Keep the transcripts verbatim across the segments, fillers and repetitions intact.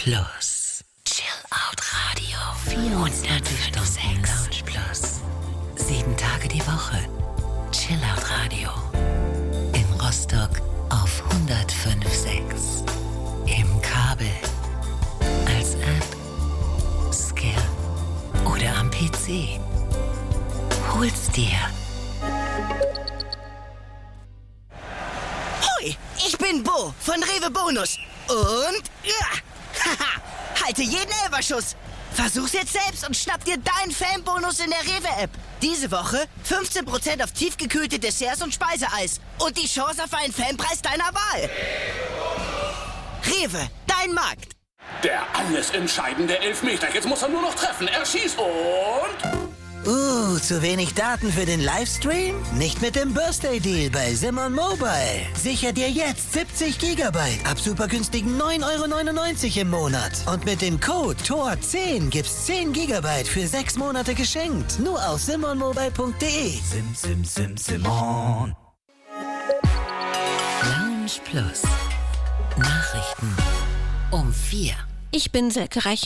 Plus. Chill Out Radio. vierundzwanzig Stunden Lounge Plus. Sieben Tage die Woche. Chill Out Radio. In Rostock auf hundertfünf Komma sechs. Im Kabel. Als App. Skill. Oder am P C. Hol's dir. Hoi, ich bin Bo von Rewe Bonus. Und ja, haha, halte jeden Elferschuss. Versuch's jetzt selbst und schnapp dir deinen Fanbonus in der Rewe-App. Diese Woche fünfzehn Prozent auf tiefgekühlte Desserts und Speiseeis. Und die Chance auf einen Fanpreis deiner Wahl. Rewe, dein Markt. Der alles entscheidende Elfmeter. Jetzt muss er nur noch treffen. Er schießt und... Uh, zu wenig Daten für den Livestream? Nicht mit dem Birthday Deal bei Simon Mobile. Sicher dir jetzt siebzig Gigabyte ab super günstigen neun Euro neunundneunzig im Monat. Und mit dem Code T O R zehn gibt's zehn Gigabyte für sechs Monate geschenkt. Nur auf simon mobile punkt de. Sim, sim, sim, Simon. Lounge Plus. Nachrichten um vier. Ich bin Silke Reich.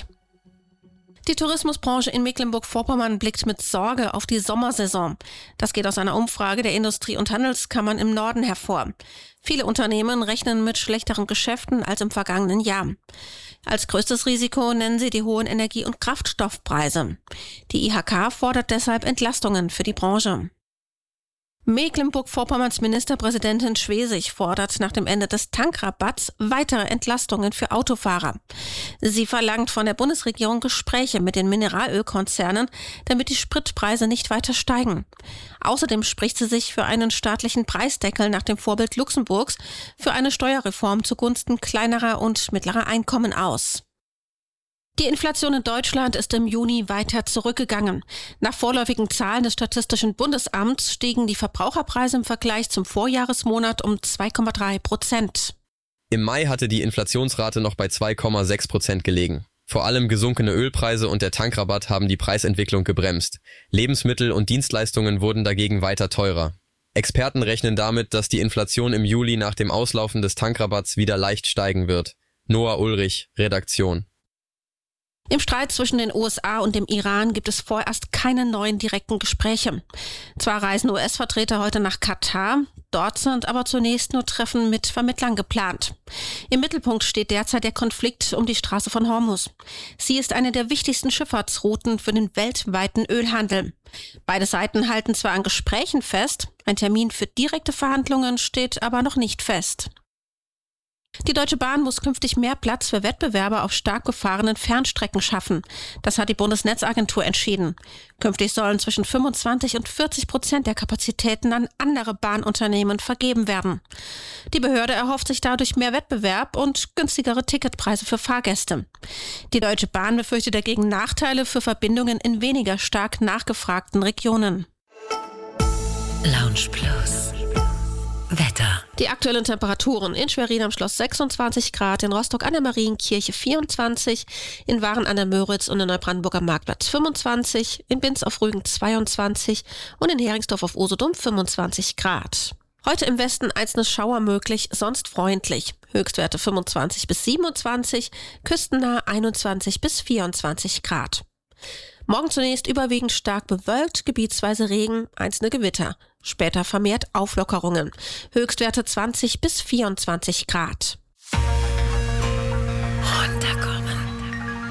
Die Tourismusbranche in Mecklenburg-Vorpommern blickt mit Sorge auf die Sommersaison. Das geht aus einer Umfrage der Industrie- und Handelskammern im Norden hervor. Viele Unternehmen rechnen mit schlechteren Geschäften als im vergangenen Jahr. Als größtes Risiko nennen sie die hohen Energie- und Kraftstoffpreise. Die I H K fordert deshalb Entlastungen für die Branche. Mecklenburg-Vorpommerns Ministerpräsidentin Schwesig fordert nach dem Ende des Tankrabatts weitere Entlastungen für Autofahrer. Sie verlangt von der Bundesregierung Gespräche mit den Mineralölkonzernen, damit die Spritpreise nicht weiter steigen. Außerdem spricht sie sich für einen staatlichen Preisdeckel nach dem Vorbild Luxemburgs für eine Steuerreform zugunsten kleinerer und mittlerer Einkommen aus. Die Inflation in Deutschland ist im Juni weiter zurückgegangen. Nach vorläufigen Zahlen des Statistischen Bundesamts stiegen die Verbraucherpreise im Vergleich zum Vorjahresmonat um zwei Komma drei Prozent. Im Mai hatte die Inflationsrate noch bei zwei Komma sechs Prozent gelegen. Vor allem gesunkene Ölpreise und der Tankrabatt haben die Preisentwicklung gebremst. Lebensmittel und Dienstleistungen wurden dagegen weiter teurer. Experten rechnen damit, dass die Inflation im Juli nach dem Auslaufen des Tankrabatts wieder leicht steigen wird. Noah Ulrich, Redaktion. Im Streit zwischen den U S A und dem Iran gibt es vorerst keine neuen direkten Gespräche. Zwar reisen U S-Vertreter heute nach Katar, dort sind aber zunächst nur Treffen mit Vermittlern geplant. Im Mittelpunkt steht derzeit der Konflikt um die Straße von Hormuz. Sie ist eine der wichtigsten Schifffahrtsrouten für den weltweiten Ölhandel. Beide Seiten halten zwar an Gesprächen fest, ein Termin für direkte Verhandlungen steht aber noch nicht fest. Die Deutsche Bahn muss künftig mehr Platz für Wettbewerber auf stark befahrenen Fernstrecken schaffen. Das hat die Bundesnetzagentur entschieden. Künftig sollen zwischen fünfundzwanzig und vierzig Prozent der Kapazitäten an andere Bahnunternehmen vergeben werden. Die Behörde erhofft sich dadurch mehr Wettbewerb und günstigere Ticketpreise für Fahrgäste. Die Deutsche Bahn befürchtet dagegen Nachteile für Verbindungen in weniger stark nachgefragten Regionen. Lounge Plus. Wetter. Die aktuellen Temperaturen: in Schwerin am Schloss sechsundzwanzig Grad, in Rostock an der Marienkirche vierundzwanzig, in Waren an der Möritz und in Neubrandenburg am Marktplatz fünfundzwanzig, in Binz auf Rügen zweiundzwanzig und in Heringsdorf auf Usedom fünfundzwanzig Grad. Heute im Westen einzelne Schauer möglich, sonst freundlich. Höchstwerte fünfundzwanzig bis siebenundzwanzig, küstennah einundzwanzig bis vierundzwanzig Grad. Morgen zunächst überwiegend stark bewölkt, gebietsweise Regen, einzelne Gewitter. Später vermehrt Auflockerungen. Höchstwerte zwanzig bis vierundzwanzig Grad.